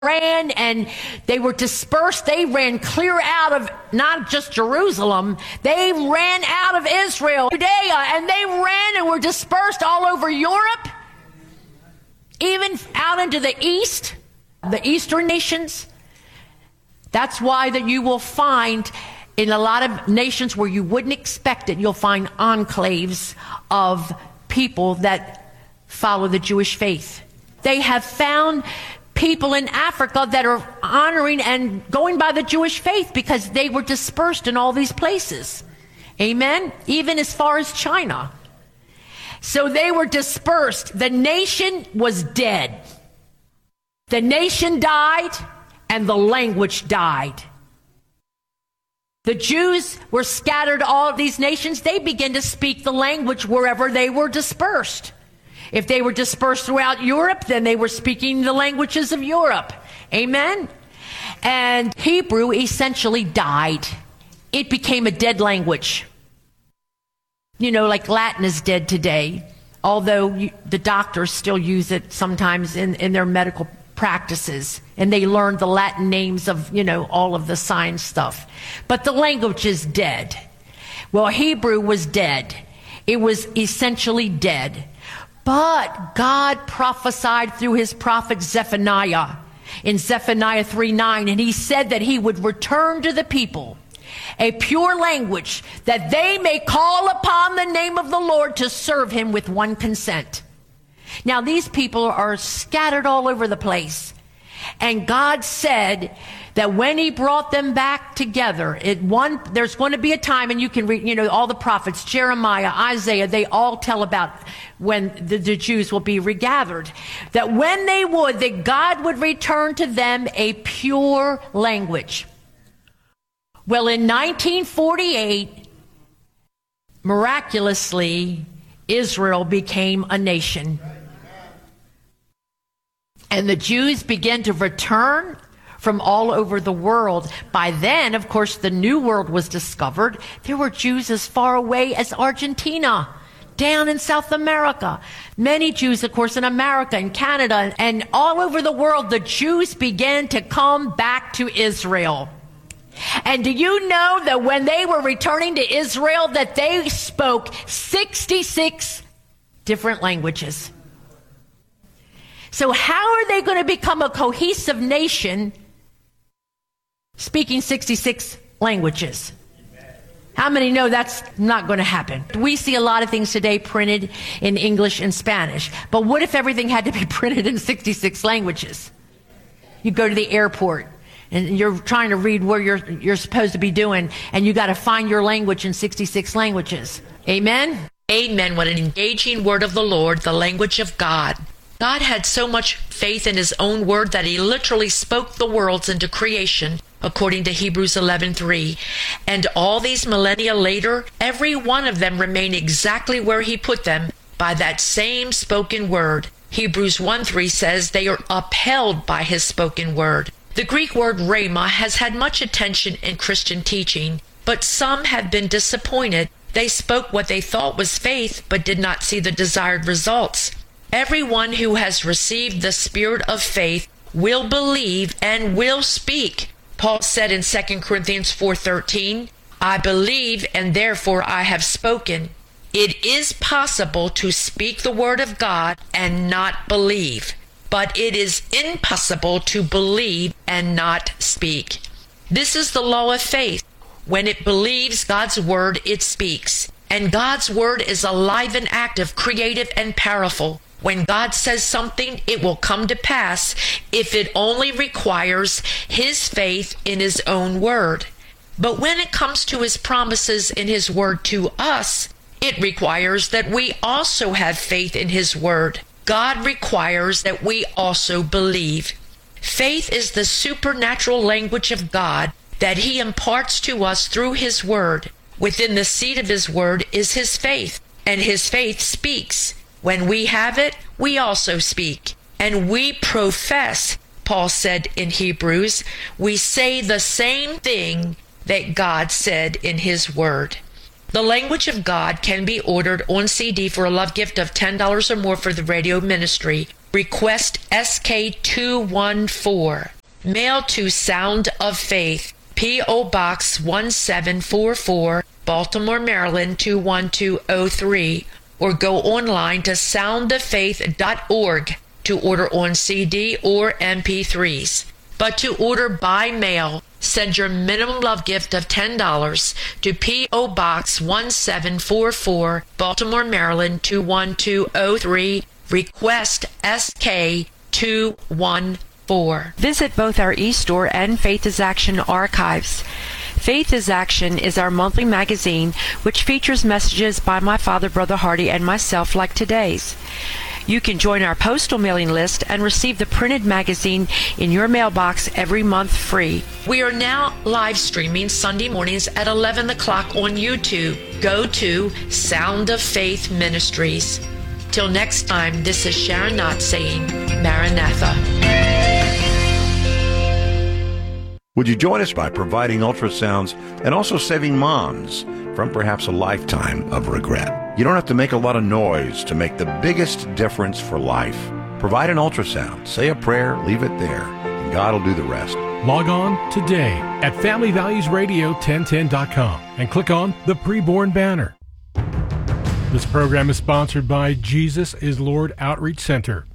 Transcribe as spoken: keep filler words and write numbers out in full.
ran and they were dispersed. They ran clear out of not just Jerusalem, they ran out of Israel, Judea, and they ran and were dispersed all over Europe, even out into the east, the eastern nations. That's why that you will find in a lot of nations where you wouldn't expect it, you'll find enclaves of people that follow the Jewish faith. They have found people in Africa that are honoring and going by the Jewish faith because they were dispersed in all these places. Amen? Even as far as China. So they were dispersed. The nation was dead. The nation died and the language died. The Jews were scattered all of these nations. They began to speak the language wherever they were dispersed. If they were dispersed throughout Europe, then they were speaking the languages of Europe. Amen? And Hebrew essentially died. It became a dead language. You know, like Latin is dead today, although you, the doctors still use it sometimes in, in their medical practices. And they learn the Latin names of, you know, all of the science stuff. But the language is dead. Well, Hebrew was dead. It was essentially dead. But God prophesied through his prophet Zephaniah in Zephaniah three nine, and he said that he would return to the people a pure language, that they may call upon the name of the Lord to serve him with one consent. Now, these people are scattered all over the place. And God said that when he brought them back together, it one there's going to be a time, and you can read, you know, all the prophets, Jeremiah, Isaiah, they all tell about when the, the Jews will be regathered. That when they would, that God would return to them a pure language. Well, in nineteen forty-eight, miraculously, Israel became a nation. And the Jews began to return from all over the world. By then, of course, the New World was discovered. There were Jews as far away as Argentina, down in South America. Many Jews, of course, in America and Canada, and all over the world, the Jews began to come back to Israel. And do you know that when they were returning to Israel, that they spoke sixty-six different languages? So how are they going to become a cohesive nation speaking sixty-six languages? How many know that's not going to happen? We see a lot of things today printed in English and Spanish. But what if everything had to be printed in sixty-six languages? You go to the airport and you're trying to read where you're, you're supposed to be doing, and you got to find your language in sixty-six languages. Amen? Amen. What an engaging word of the Lord, the language of God. God had so much faith in his own word that he literally spoke the worlds into creation, according to Hebrews eleven three. And all these millennia later, every one of them remain exactly where he put them by that same spoken word. Hebrews one three says they are upheld by his spoken word. The Greek word rhema has had much attention in Christian teaching, but some have been disappointed. They spoke what they thought was faith, but did not see the desired results. Everyone who has received the spirit of faith will believe and will speak. Paul said in Second Corinthians four thirteen, I believe and therefore I have spoken. It is possible to speak the word of God and not believe, but it is impossible to believe and not speak. This is the law of faith. When it believes God's word, it speaks. And God's word is alive and active, creative and powerful. When God says something, it will come to pass if it only requires his faith in his own word. But when it comes to his promises in his word to us, it requires that we also have faith in his word. God requires that we also believe. Faith is the supernatural language of God that he imparts to us through his word. Within the seed of his word is his faith, and his faith speaks. When we have it, we also speak. And we profess, Paul said in Hebrews, we say the same thing that God said in his word. The language of God can be ordered on C D for a love gift of ten dollars or more for the radio ministry, request S K two one four. Mail to Sound of Faith, P O. Box one seven four four, Baltimore, Maryland two one two oh three, or go online to sound of faith dot org to order on C D or M P threes. But to order by mail, send your minimum love gift of ten dollars to P O. Box one seven four four, Baltimore, Maryland two one two oh three, request S K two one four. Visit both our eStore and Faith is Action archives. Faith is Action is our monthly magazine which features messages by my father, Brother Hardy, and myself like today's. You can join our postal mailing list and receive the printed magazine in your mailbox every month free. We are now live streaming Sunday mornings at eleven o'clock on YouTube. Go to Sound of Faith Ministries. Till next time, this is Sharon Knott saying, Maranatha. Would you join us by providing ultrasounds and also saving moms from perhaps a lifetime of regret? You don't have to make a lot of noise to make the biggest difference for life. Provide an ultrasound, say a prayer, leave it there, and God will do the rest. Log on today at family values radio ten ten dot com and click on the preborn banner. This program is sponsored by Jesus is Lord Outreach Center.